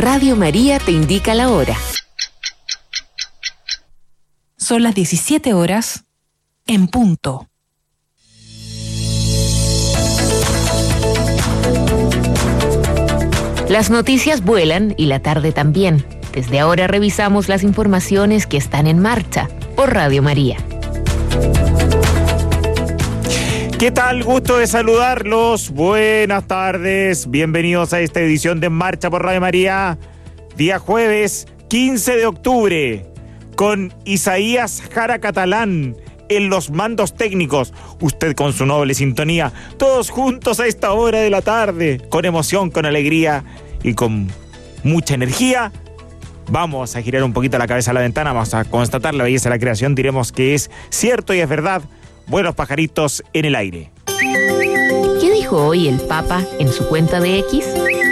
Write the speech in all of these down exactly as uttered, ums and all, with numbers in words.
Radio María te indica la hora. Son las diecisiete horas en punto. Las noticias vuelan y la tarde también. Desde ahora revisamos las informaciones que están en marcha por Radio María. ¿Qué tal? Gusto de saludarlos. Buenas tardes. Bienvenidos a esta edición de En Marcha por Radio María. Día jueves quince de octubre. Con Isaías Jara Catalán en los mandos técnicos. Usted con su noble sintonía. Todos juntos a esta hora de la tarde. Con emoción, con alegría y con mucha energía. Vamos a girar un poquito la cabeza a la ventana. Vamos a constatar la belleza de la creación. Diremos que es cierto y es verdad. Buenos pajaritos en el aire. ¿Qué dijo hoy el Papa en su cuenta de X?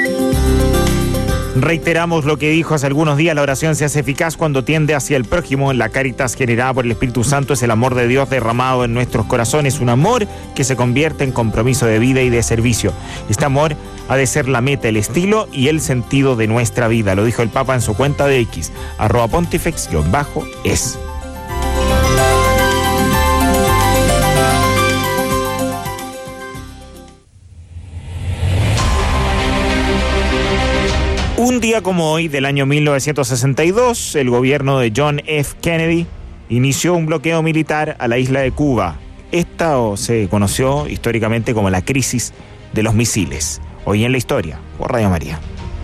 Reiteramos lo que dijo hace algunos días: la oración se hace eficaz cuando tiende hacia el prójimo. La Cáritas generada por el Espíritu Santo es el amor de Dios derramado en nuestros corazones, un amor que se convierte en compromiso de vida y de servicio. Este amor ha de ser la meta, el estilo y el sentido de nuestra vida. Lo dijo el Papa en su cuenta de X, arroba pontifex-es. Un día como hoy, del año mil novecientos sesenta y dos, el gobierno de John F. Kennedy inició un bloqueo militar a la isla de Cuba. Esta se conoció históricamente como la crisis de los misiles. Hoy en la historia, por Radio María.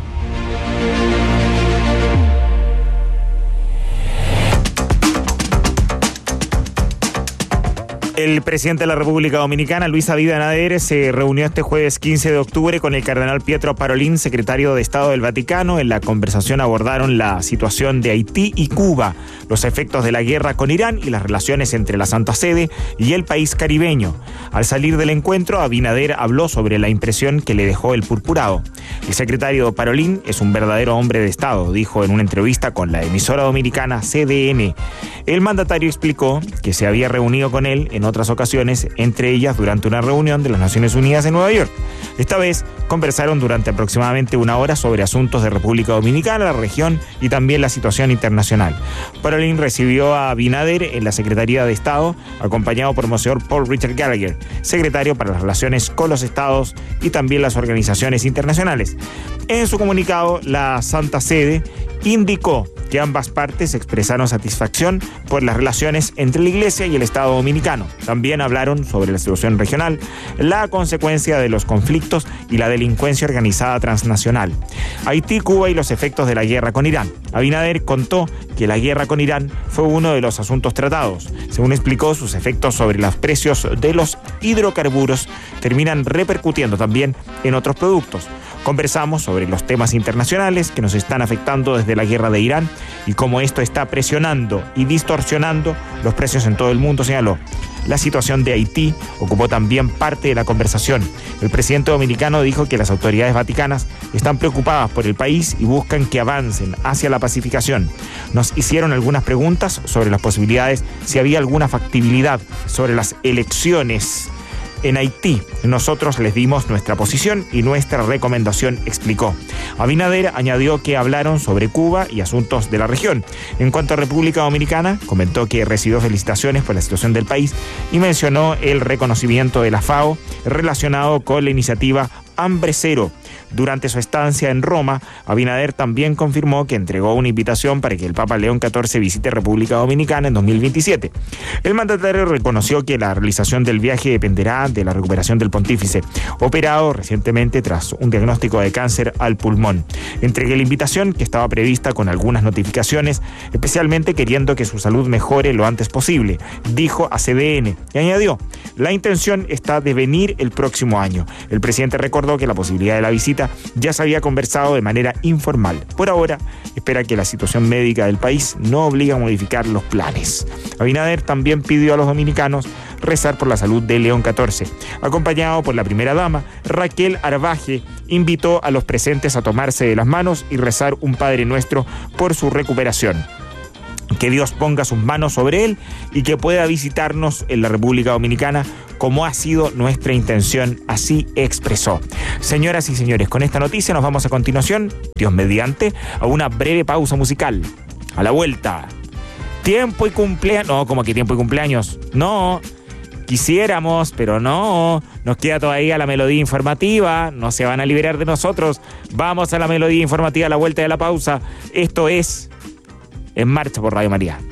El presidente de la República Dominicana, Luis Abinader, se reunió este jueves quince de octubre con el cardenal Pietro Parolin, secretario de Estado del Vaticano. En la conversación abordaron la situación de Haití y Cuba, los efectos de la guerra con Irán y las relaciones entre la Santa Sede y el país caribeño. Al salir del encuentro, Abinader habló sobre la impresión que le dejó el purpurado. El secretario Parolin es un verdadero hombre de Estado, dijo en una entrevista con la emisora dominicana C D N. El mandatario explicó que se había reunido con él en otras ocasiones, entre ellas durante una reunión de las Naciones Unidas en Nueva York. Esta vez conversaron durante aproximadamente una hora sobre asuntos de República Dominicana, la región y también la situación internacional. Parolin recibió a Abinader en la Secretaría de Estado, acompañado por Monseñor Paul Richard Gallagher, secretario para las relaciones con los estados y también las organizaciones internacionales. En su comunicado, la Santa Sede indicó que ambas partes expresaron satisfacción por las relaciones entre la Iglesia y el Estado dominicano. También hablaron sobre la situación regional, la consecuencia de los conflictos y la delincuencia organizada transnacional, Haití, Cuba y los efectos de la guerra con Irán. Abinader contó que la guerra con Irán fue uno de los asuntos tratados. Según explicó, sus efectos sobre los precios de los hidrocarburos terminan repercutiendo también en otros productos. Conversamos sobre los temas internacionales que nos están afectando desde la guerra de Irán y cómo esto está presionando y distorsionando los precios en todo el mundo, señaló. La situación de Haití ocupó también parte de la conversación. El presidente dominicano dijo que las autoridades vaticanas están preocupadas por el país y buscan que avancen hacia la pacificación. Nos hicieron algunas preguntas sobre las posibilidades, si había alguna factibilidad sobre las elecciones en Haití. Nosotros les dimos nuestra posición y nuestra recomendación, explicó. Abinader añadió que hablaron sobre Cuba y asuntos de la región. En cuanto a República Dominicana, comentó que recibió felicitaciones por la situación del país y mencionó el reconocimiento de la FAO relacionado con la iniciativa Hambre Cero. Durante su estancia en Roma, Abinader también confirmó que entregó una invitación para que el Papa León catorce visite República Dominicana en dos mil veintisiete. El mandatario reconoció que la realización del viaje dependerá de la recuperación del pontífice, operado recientemente tras un diagnóstico de cáncer al pulmón. Entregué la invitación, que estaba prevista con algunas notificaciones, especialmente queriendo que su salud mejore lo antes posible, dijo a C D N, y añadió: la intención está de venir el próximo año. El presidente recordó que la posibilidad de la visita ya se había conversado de manera informal. Por ahora, espera que la situación médica del país no obligue a modificar los planes. Abinader también pidió a los dominicanos rezar por la salud de León catorce. Acompañado por la primera dama, Raquel Arbaje, invitó a los presentes a tomarse de las manos y rezar un Padre Nuestro por su recuperación. que Dios ponga sus manos sobre él y que pueda visitarnos en la República Dominicana como ha sido nuestra intención, así expresó. Señoras y señores, con esta noticia nos vamos a continuación, Dios mediante, a una breve pausa musical. A la vuelta, tiempo y cumpleaños, no, como que tiempo y cumpleaños, no, quisiéramos, pero no, nos queda todavía la melodía informativa, no se van a liberar de nosotros, vamos a la melodía informativa a la vuelta de la pausa, esto es En Marcha por Radio María.